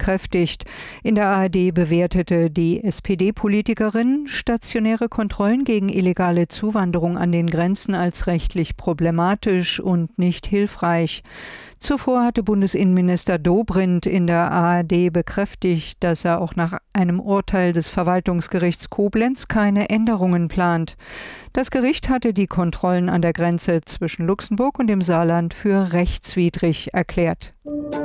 bekräftigt. In der ARD bewertete die SPD-Politikerin stationäre Kontrollen gegen illegale Zuwanderung an den Grenzen als rechtlich problematisch und nicht hilfreich. Zuvor hatte Bundesinnenminister Dobrindt in der ARD bekräftigt, dass er auch nach einem Urteil des Verwaltungsgerichts Koblenz keine Änderungen plant. Das Gericht hatte die Kontrollen an der Grenze zwischen Luxemburg und dem Saarland für rechtswidrig erklärt.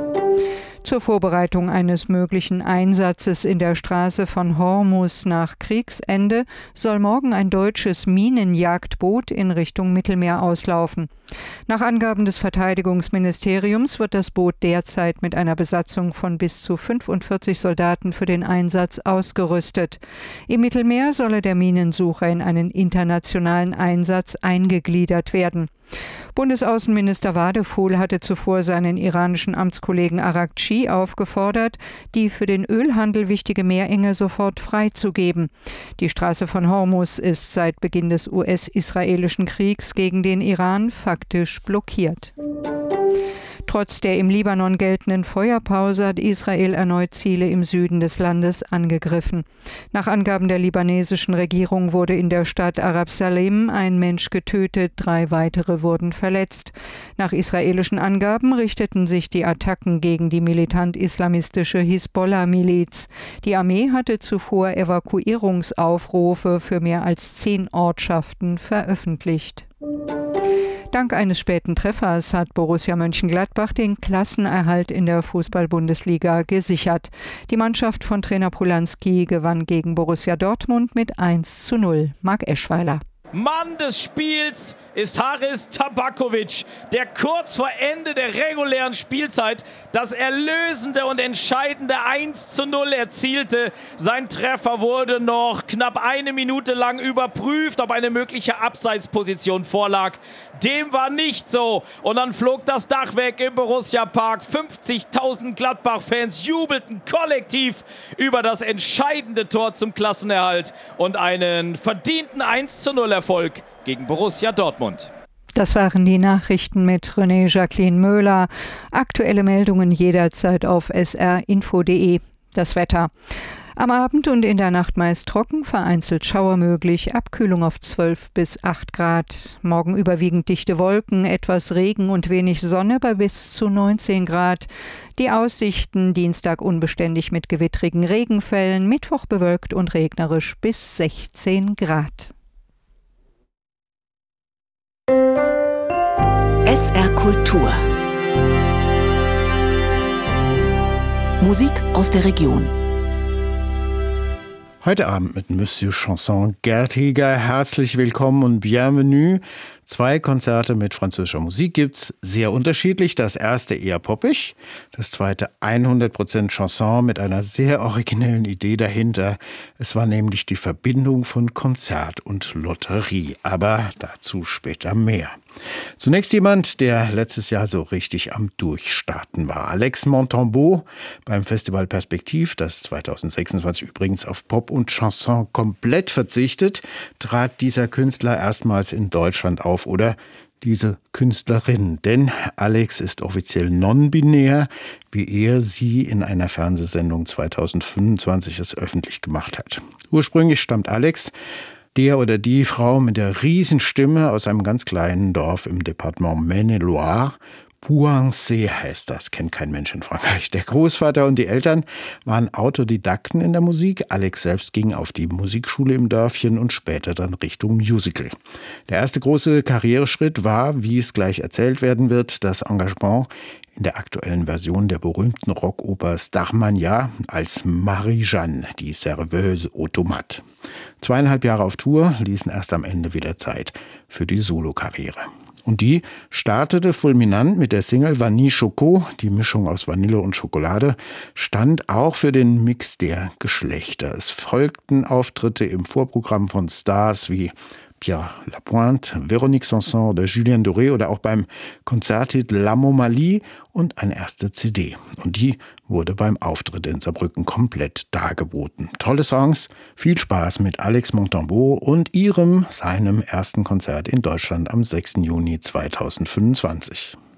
Zur Vorbereitung eines möglichen Einsatzes in der Straße von Hormuz nach Kriegsende soll morgen ein deutsches Minenjagdboot in Richtung Mittelmeer auslaufen. Nach Angaben des Verteidigungsministeriums wird das Boot derzeit mit einer Besatzung von bis zu 45 Soldaten für den Einsatz ausgerüstet. Im Mittelmeer solle der Minensucher in einen internationalen Einsatz eingegliedert werden. Bundesaußenminister Wadefuhl hatte zuvor seinen iranischen Amtskollegen Araghchi aufgefordert, die für den Ölhandel wichtige Meerenge sofort freizugeben. Die Straße von Hormuz ist seit Beginn des US-israelischen Kriegs gegen den Iran faktisch blockiert. Trotz der im Libanon geltenden Feuerpause hat Israel erneut Ziele im Süden des Landes angegriffen. Nach Angaben der libanesischen Regierung wurde in der Stadt Arab Salem ein Mensch getötet, 3 weitere wurden verletzt. Nach israelischen Angaben richteten sich die Attacken gegen die militant-islamistische Hisbollah-Miliz. Die Armee hatte zuvor Evakuierungsaufrufe für mehr als 10 Ortschaften veröffentlicht. Dank eines späten Treffers hat Borussia Mönchengladbach den Klassenerhalt in der Fußball-Bundesliga gesichert. Die Mannschaft von Trainer Polanski gewann gegen Borussia Dortmund mit 1:0. Marc Eschweiler. Mann des Spiels ist Haris Tabakovic, der kurz vor Ende der regulären Spielzeit das erlösende und entscheidende 1:0 erzielte. Sein Treffer wurde noch knapp 1 Minute lang überprüft, ob eine mögliche Abseitsposition vorlag. Dem war nicht so. Und dann flog das Dach weg im Borussia-Park. 50.000 Gladbach-Fans jubelten kollektiv über das entscheidende Tor zum Klassenerhalt und einen verdienten 1:0 Erfolg gegen Borussia Dortmund. Das waren die Nachrichten mit René Jacqueline Möhler. Aktuelle Meldungen jederzeit auf srinfo.de. Das Wetter. Am Abend und in der Nacht meist trocken, vereinzelt Schauer möglich, Abkühlung auf 12 bis 8 Grad. Morgen überwiegend dichte Wolken, etwas Regen und wenig Sonne bei bis zu 19 Grad. Die Aussichten: Dienstag unbeständig mit gewittrigen Regenfällen, Mittwoch bewölkt und regnerisch bis 16 Grad. SR Kultur. Musik aus der Region. Heute Abend mit Monsieur Chanson Gerd Heger. Herzlich willkommen und bienvenue. 2 Konzerte mit französischer Musik gibt's, sehr unterschiedlich. Das erste eher poppig, das zweite 100% Chanson mit einer sehr originellen Idee dahinter. Es war nämlich die Verbindung von Konzert und Lotterie, aber dazu später mehr. Zunächst jemand, der letztes Jahr so richtig am Durchstarten war. Alex Montembeault beim Festival Perspektiv, das 2026 übrigens auf Pop und Chanson komplett verzichtet, trat dieser Künstler erstmals in Deutschland auf, oder diese Künstlerin. Denn Alex ist offiziell non-binär, wie er sie in einer Fernsehsendung 2025 es öffentlich gemacht hat. Ursprünglich stammt Alex, der oder die Frau mit der Riesenstimme, aus einem ganz kleinen Dorf im Departement Maine-et-Loire. Pouancé heißt das, kennt kein Mensch in Frankreich. Der Großvater und die Eltern waren Autodidakten in der Musik. Alex selbst ging auf die Musikschule im Dörfchen und später dann Richtung Musical. Der erste große Karriereschritt war, wie es gleich erzählt werden wird, das Engagement in der aktuellen Version der berühmten Rockoper Starmania als Marie-Jeanne, die Serveuse Automate. 2,5 Jahre auf Tour ließen erst am Ende wieder Zeit für die Solokarriere. Und die startete fulminant mit der Single Vanille Choco. Die Mischung aus Vanille und Schokolade stand auch für den Mix der Geschlechter. Es folgten Auftritte im Vorprogramm von Stars wie Pierre Lapointe, Véronique Sanson oder Julien Doré oder auch beim Konzerthit L'Amomalie und eine erste CD. Und die wurde beim Auftritt in Saarbrücken komplett dargeboten. Tolle Songs, viel Spaß mit Alex Montembeault und seinem ersten Konzert in Deutschland am 6. Juni 2025.